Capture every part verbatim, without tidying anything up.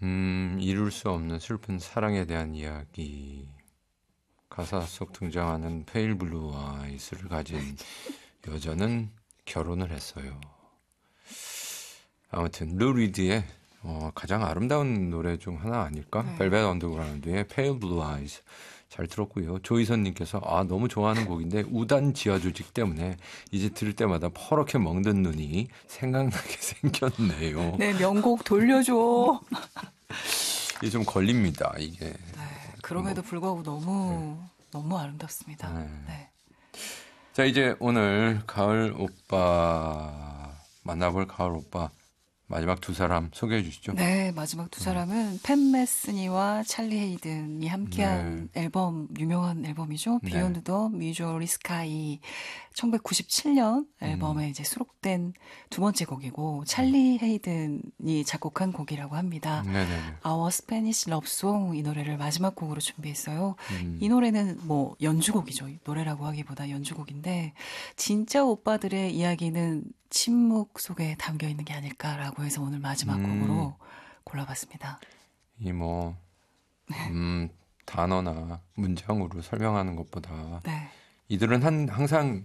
음, 이룰 수 없는 슬픈 사랑에 대한 이야기. 가사 속 등장하는 페일 블루 아이스를 가진 여자는 결혼을 했어요. 아무튼 루 리드의 어, 가장 아름다운 노래 중 하나 아닐까? 네. 벨벳 언더그라운드의 페일 블루 아이스 잘 들었고요. 조희선님께서 아 너무 좋아하는 곡인데 우단 지하 조직 때문에 이제 들을 때마다 퍼렇게 멍든 눈이 생각나게 생겼네요. 네, 명곡 돌려줘. 이게 좀 걸립니다. 이게. 네, 그럼에도 불구하고 너무 너무 아름답습니다. 네. 네. 자 이제 오늘 가을 오빠 만나볼 가을 오빠 마지막 두 사람 소개해 주시죠. 네, 마지막 두 사람은 팬 메스니와 찰리 헤이든이 함께한 앨범, 유명한 앨범이죠. 네. 비욘드 더 뮤주얼리 스카이. 천구백구십칠 년 앨범에 이제 수록된 두 번째 곡이고 찰리 헤이든이 작곡한 곡이라고 합니다. 네네네. Our Spanish Love Song 이 노래를 마지막 곡으로 준비했어요. 음. 이 노래는 뭐 연주곡이죠. 노래라고 하기보다 연주곡인데 진짜 오빠들의 이야기는 침묵 속에 담겨 있는 게 아닐까라고 해서 오늘 마지막 음. 곡으로 골라봤습니다. 이 뭐 음, 단어나 문장으로 설명하는 것보다 네. 이들은 한, 항상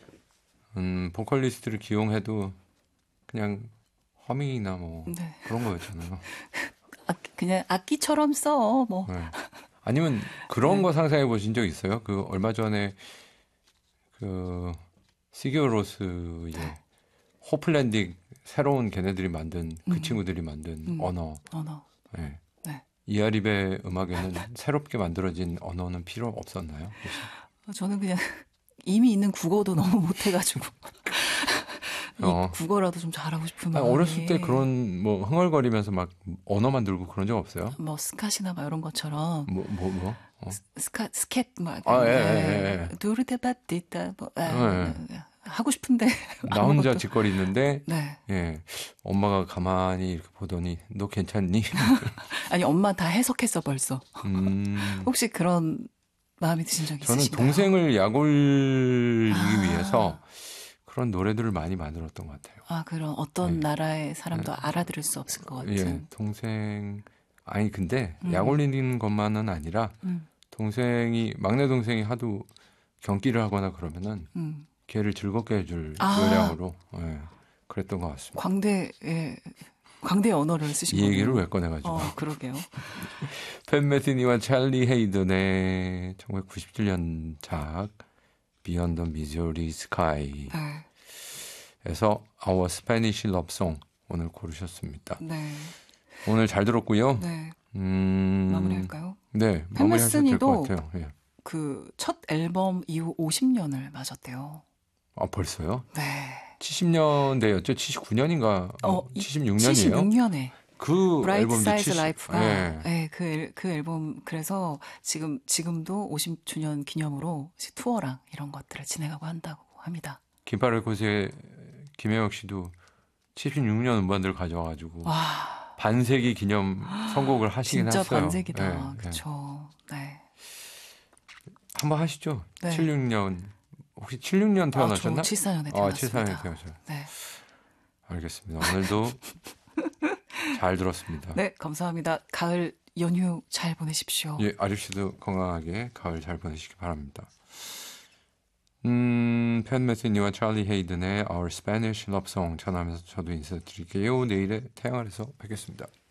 음, 보컬리스트를 기용해도 그냥 허밍이나 뭐 네. 그런 거였잖아요. 아, 그냥 악기처럼 써. 뭐. 네. 아니면 그런 네. 거 상상해 보신 적 있어요? 그 얼마 전에 그 시기오로스의 네. 호플랜딩 새로운 걔네들이 만든 그 음. 친구들이 만든 음. 언어. 언어. 네. 네. 이하립의 음악에는 새롭게 만들어진 언어는 필요 없었나요? 혹시? 저는 그냥 이미 있는 국어도 너무 못해가지고 이 어. 국어라도 좀 잘하고 싶은 아니, 마음이. 어렸을 때 그런 뭐 흥얼거리면서 막 언어 만들고 그런 적 없어요? 뭐 스카시나 막 이런 것처럼 뭐 뭐 뭐? 어. 스카 스캣 막 아, 예, 예, 예. 두르데바띠다 뭐 아, 예. 하고 싶은데 나 혼자 아무것도. 짓거리는데 네. 예. 엄마가 가만히 이렇게 보더니 너 괜찮니? 아니 엄마 다 해석했어 벌써. 음. 혹시 그런 마음이 드신 적 저는 있으신가요? 동생을 약올리기 아. 위해서 그런 노래들을 많이 만들었던 것 같아요. 아 그런 어떤 네. 나라의 사람도 알아들을 수 없을 것 같은. 예, 동생 아니 근데 음. 약 올리는 것만은 아니라 음, 동생이 막내 동생이 하도 경기를 하거나 그러면은 음. 걔를 즐겁게 해줄 아. 요량으로 예, 그랬던 것 같습니다. 광대의 광대 언어를 쓰신 이 거네요. 얘기를 왜 꺼내가지고 어 그러게요. 팬 메스니와 찰리 헤이든의 천구백구십칠 년작 Beyond the Missouri Sky에서 네. Our Spanish Love Song 오늘 고르셨습니다. 네. 오늘 잘 들었고요. 네. 음, 마무리할까요? 네, 마무리하셔도 될 것 팬메슨이도 같아요. 예. 그 첫 앨범 이후 오십 년을 맞았대요. 아 벌써요? 네. 칠십 년대였죠? 칠십구 년인가? 어, 칠십육 년이에요? 칠십육 년에 그 브라이트 앨범도 사이즈 칠십 라이프가 예. 네, 그, 앨- 그 앨범 그래서 지금 지금도 오십 주년 기념으로 투어랑 이런 것들을 진행하고 한다고 합니다. 긴팔 레코드의 김혜혁 씨도 칠십육 년 음반들 가져와가지고 와, 반세기 기념 선곡을 하시긴 진짜 했어요. 반색이다. 예, 예. 그렇죠. 네. 한번 하시죠. 네. 칠십육 년 혹시 칠십육 년 아, 태어나셨나? 저 칠십사 년에 아, 태어났습니다. 칠십사 년에 태어나셨어요. 네. 알겠습니다. 오늘도 잘 들었습니다. 네, 감사합니다. 가을 연휴 잘 보내십시오. 예, 아저씨도 건강하게 가을 잘 보내시기 바랍니다. 음, 팬 메시니와 찰리 헤이든의 Our Spanish Love Song 전하면서 저도 인사드릴게요. 내일의 태양 아래서 뵙겠습니다.